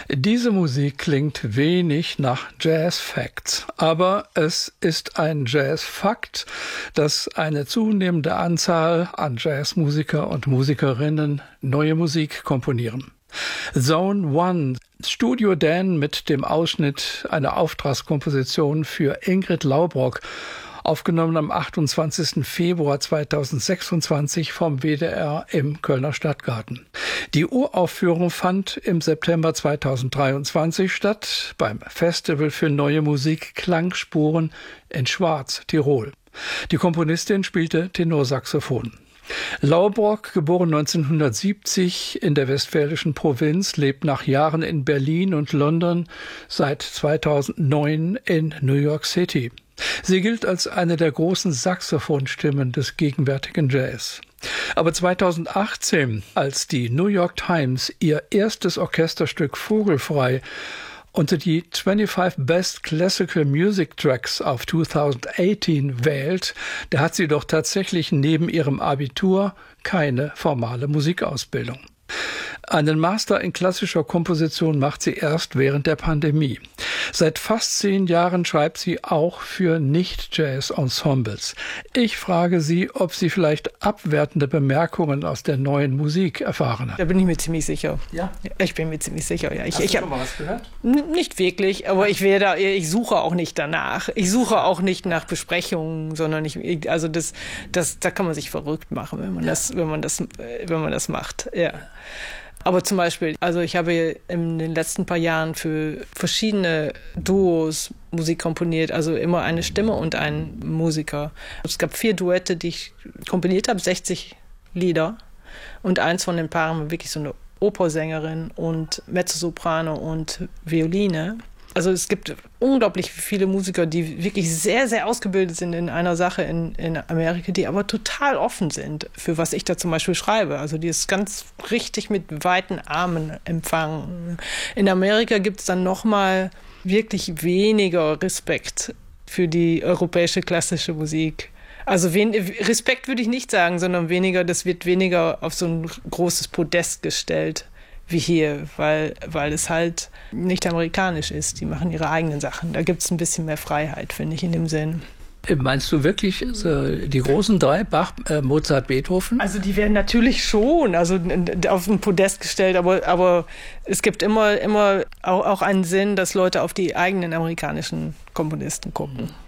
Diese Musik klingt wenig nach Jazz-Facts, aber es ist ein Jazz-Fakt, dass eine zunehmende Anzahl an Jazzmusiker und Musikerinnen neue Musik komponieren. Zone One, Studio Dan mit dem Ausschnitt einer Auftragskomposition für Ingrid Laubrock, aufgenommen am 28. Februar 2026 vom WDR im Kölner Stadtgarten. Die Uraufführung fand im September 2023 statt beim Festival für neue Musik Klangspuren in Schwarz, Tirol. Die Komponistin spielte Tenorsaxophon. Laubrock, geboren 1970 in der westfälischen Provinz, lebt nach Jahren in Berlin und London seit 2009 in New York City. Sie gilt als eine der großen Saxophonstimmen des gegenwärtigen Jazz. Aber 2018, als die New York Times ihr erstes Orchesterstück Vogelfrei unter die 25 Best Classical Music Tracks auf 2018 wählt, da hat sie doch tatsächlich neben ihrem Abitur keine formale Musikausbildung. Einen Master in klassischer Komposition macht sie erst während der Pandemie. Seit fast 10 Jahren schreibt sie auch für Nicht-Jazz-Ensembles. Ich frage sie, ob sie vielleicht abwertende Bemerkungen aus der neuen Musik erfahren hat. Da bin ich mir ziemlich sicher. Ja? Ich bin mir ziemlich sicher, ja. Hast du schon mal was gehört? Nicht wirklich, aber ich suche auch nicht danach. Ich suche auch nicht nach Besprechungen, sondern da kann man sich verrückt machen, wenn man das macht. Ja. Aber zum Beispiel, also ich habe in den letzten paar Jahren für verschiedene Duos Musik komponiert, also immer eine Stimme und ein Musiker. Es gab 4 Duette, die ich komponiert habe, 60 Lieder. Und eins von den Paaren war wirklich so eine Opersängerin und Mezzosoprano und Violine. Also es gibt unglaublich viele Musiker, die wirklich sehr, sehr ausgebildet sind in einer Sache in Amerika, die aber total offen sind, für was ich da zum Beispiel schreibe. Also die es ganz richtig mit weiten Armen empfangen. In Amerika gibt es dann nochmal wirklich weniger Respekt für die europäische klassische Musik. Also Respekt würde ich nicht sagen, sondern das wird weniger auf so ein großes Podest gestellt wie hier, weil es halt nicht amerikanisch ist. Die machen ihre eigenen Sachen. Da gibt es ein bisschen mehr Freiheit, finde ich, in dem Sinn. Meinst du wirklich die großen 3, Bach, Mozart, Beethoven? Also die werden natürlich schon auf ein Podest gestellt, aber es gibt immer auch einen Sinn, dass Leute auf die eigenen amerikanischen Komponisten gucken.